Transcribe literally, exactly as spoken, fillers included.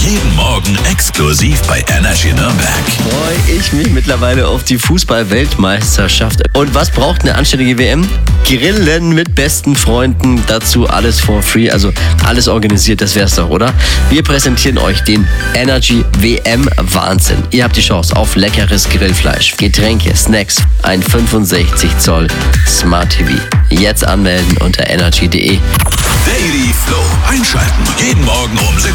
Jeden Morgen exklusiv bei Energy Nürnberg. Freue ich mich mittlerweile auf die Fußball-Weltmeisterschaft. Und was braucht eine anständige W M? Grillen mit besten Freunden, dazu alles for free, also alles organisiert, das wär's doch, oder? Wir präsentieren euch den Energy W M Wahnsinn. Ihr habt die Chance auf leckeres Grillfleisch, Getränke, Snacks, ein fünfundsechzig Zoll Smart T V. Jetzt anmelden unter energy punkt de. Daily Flow einschalten. Jeden Morgen um